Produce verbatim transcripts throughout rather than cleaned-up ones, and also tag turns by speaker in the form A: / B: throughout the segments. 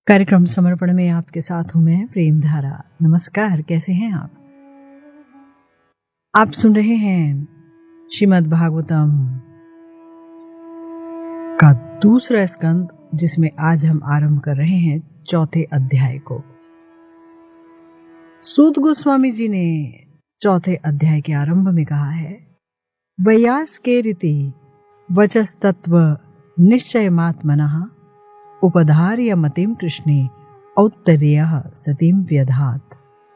A: कार्यक्रम समर्पण में आपके साथ हूं मैं प्रेम धारा। नमस्कार, कैसे हैं आप? आप सुन रहे हैं श्रीमद् भागवतम का दूसरा स्कंद, जिसमें आज हम आरंभ कर रहे हैं चौथे अध्याय को। सूत गोस्वामी जी ने चौथे अध्याय के आरंभ में कहा है, वयास के रीति वचस तत्व निश्चय मात्मनः उपधार्य मतिम कृष्णे औत्तरेयः सतीम व्यधात।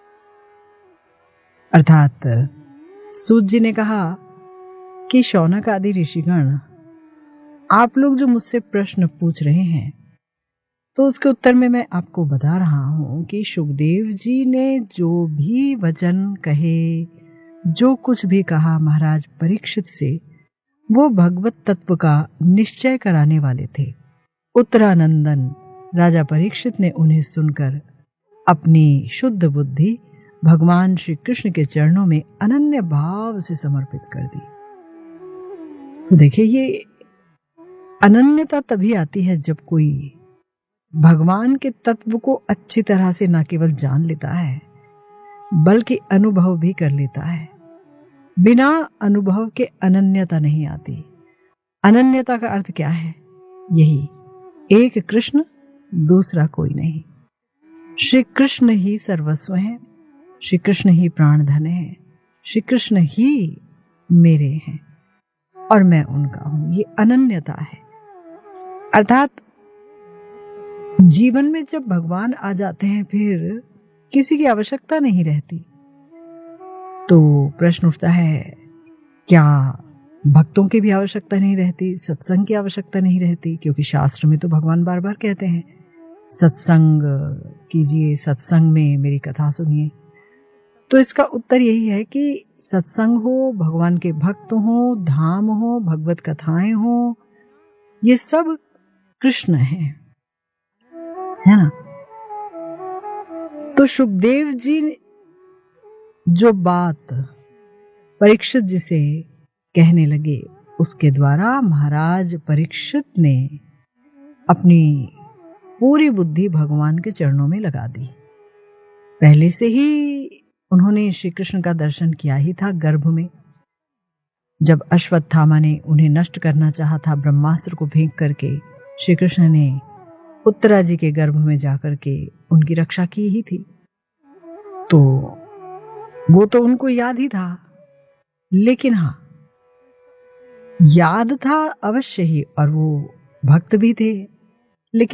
A: अर्थात सूत जी ने कहा कि शौनक आदि ऋषिगण, आप लोग जो मुझसे प्रश्न पूछ रहे हैं, तो उसके उत्तर में मैं आपको बता रहा हूं कि सुखदेव जी ने जो भी वचन कहे, जो कुछ भी कहा महाराज परीक्षित से, वो भगवत तत्व का निश्चय कराने वाले थे। उत्तरानंदन राजा परीक्षित ने उन्हें सुनकर अपनी शुद्ध बुद्धि भगवान श्री कृष्ण के चरणों में अनन्य भाव से समर्पित कर दी। तो देखिए, ये अनन्यता तभी आती है जब कोई भगवान के तत्व को अच्छी तरह से न केवल जान लेता है, बल्कि अनुभव भी कर लेता है। बिना अनुभव के अनन्यता नहीं आती। अनन्यता का अर्थ क्या है? यही, एक कृष्ण, दूसरा कोई नहीं। श्री कृष्ण ही सर्वस्व है, श्री कृष्ण ही प्राणधन है, श्री कृष्ण ही मेरे हैं और मैं उनका हूं। ये अनन्यता है। अर्थात जीवन में जब भगवान आ जाते हैं, फिर किसी की आवश्यकता नहीं रहती। तो प्रश्न उठता है, क्या भक्तों की भी आवश्यकता नहीं रहती, सत्संग की आवश्यकता नहीं रहती? क्योंकि शास्त्र में तो भगवान बार बार कहते हैं, सत्संग कीजिए, सत्संग में मेरी कथा सुनिए। तो इसका उत्तर यही है कि सत्संग हो, भगवान के भक्त हो, धाम हो, भगवत कथाएं हो, ये सब कृष्ण हैं, है ना? तो सुखदेव जी जो बात परीक्षित जी से कहने लगे, उसके द्वारा महाराज परीक्षित ने अपनी पूरी बुद्धि भगवान के चरणों में लगा दी। पहले से ही उन्होंने श्री कृष्ण का दर्शन किया ही था गर्भ में। जब अश्वत्थामा ने उन्हें नष्ट करना चाहा था ब्रह्मास्त्र को फेंक करके, श्री कृष्ण ने उत्तरा जी के गर्भ में जाकर के उनकी रक्षा की ही थी। तो वो तो उनको याद ही था, लेकिन हाँ, याद था अवश्य ही, और वो भक्त भी थे,